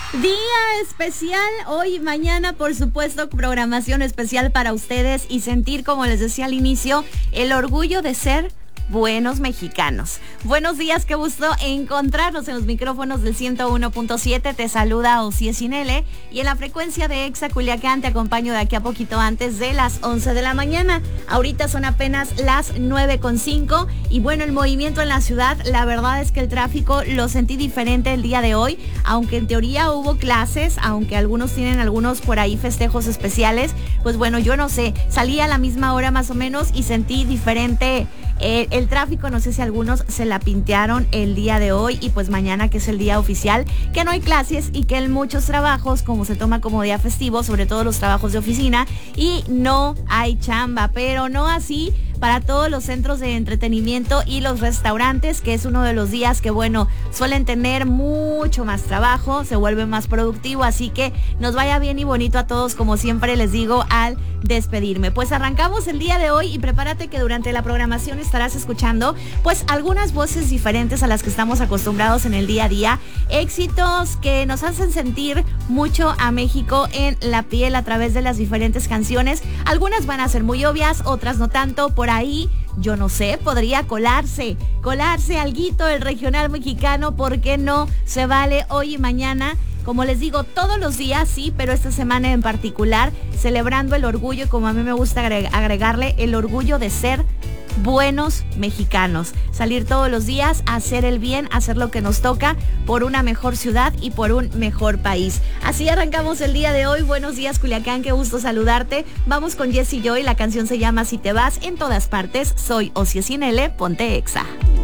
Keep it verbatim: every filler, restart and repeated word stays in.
Día especial hoy y mañana, por supuesto, programación especial para ustedes y sentir, como les decía al inicio, el orgullo de ser buenos mexicanos. Buenos días, qué gusto encontrarnos en los micrófonos del ciento uno punto siete. Te saluda Ossie Sinele y en la frecuencia de Exa Culiacán te acompaño de aquí a poquito antes de las once de la mañana. Ahorita son apenas las nueve con cinco y bueno, el movimiento en la ciudad, la verdad es que el tráfico lo sentí diferente el día de hoy, aunque en teoría hubo clases, aunque algunos tienen algunos por ahí festejos especiales, pues bueno, yo no sé, salí a la misma hora más o menos y sentí diferente eh, el tráfico. No sé si algunos se la pintearon el día de hoy y pues mañana, que es el día oficial, que no hay clases y que en muchos trabajos, como se toma como día festivo, sobre todo los trabajos de oficina, y no hay chamba, pero no así para todos los centros de entretenimiento y los restaurantes, que es uno de los días que, bueno, suelen tener mucho más trabajo, se vuelve más productivo, así que nos vaya bien y bonito a todos, como siempre les digo al despedirme. Pues arrancamos el día de hoy y prepárate que durante la programación estarás escuchando pues algunas voces diferentes a las que estamos acostumbrados en el día a día, éxitos que nos hacen sentir mucho a México en la piel a través de las diferentes canciones. Algunas van a ser muy obvias, otras no tanto. Por ahí, yo no sé, podría colarse, colarse alguito el regional mexicano, ¿por qué no? Se vale hoy y mañana. Como les digo, todos los días sí, pero esta semana en particular, celebrando el orgullo, y como a mí me gusta agregarle, el orgullo de ser buenos mexicanos. Salir todos los días a hacer el bien, a hacer lo que nos toca por una mejor ciudad y por un mejor país. Así arrancamos el día de hoy. Buenos días, Culiacán, qué gusto saludarte. Vamos con Jessie Joy, la canción se llama Si te vas, en todas partes. Soy Ossie Sinele, ponte Exa.